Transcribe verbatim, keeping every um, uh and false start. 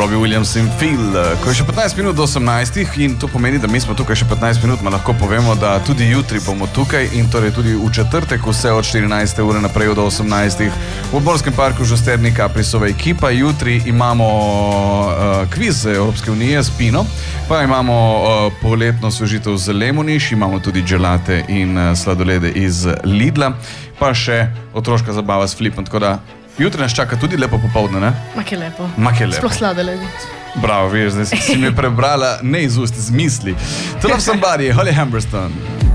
Robbie Williams in Phil. Ko je še petnajst minut do osemnajstih in to pomeni, da mi smo tukaj še petnajst minut, ma lahko povemo, da tudi jutri bomo tukaj in torej tudi v četrtek vse od štirinajste ure naprej do osemnajstih v Odmorskem parku Žusterni Kaprisova ekipa. Jutri imamo uh, kviz Evropske unije s Pino, pa imamo uh, poletno svežitev z Lemoniš, imamo tudi gelate in uh, sladolede iz Lidla, pa še otroška zabava s Flipom, tako da jutri nas čaka tudi lepo popoldne, ne? Mak je lepo. Mak je lepo. Sploh sladoledi. Bravo, veš, zdaj si mi prebrala ne iz ust, iz misli. To Love Somebody, Holly Humberstone.